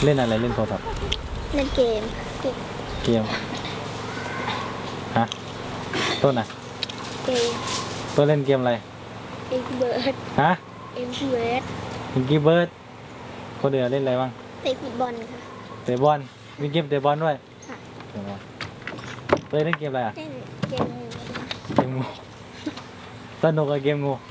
เล่นอะไรเล่นโทรศัพท์เล่นเกมเกมฮะต้นอ่ะเกมต้นเล่นเกมอะไรเอ็กเบิร์ดฮะเอ็กเบิร์ดมิงกี้เบิร์ดคนเดียวเล่นอะไรบ้างเตะฟุตบอลค่ะเตะบอลมีเกมเตะบอลด้วยค่ะเตะบอลเล่นเกมอะไรอ่ะเล่นเกมงูเกมงูสนุกกับเกมงู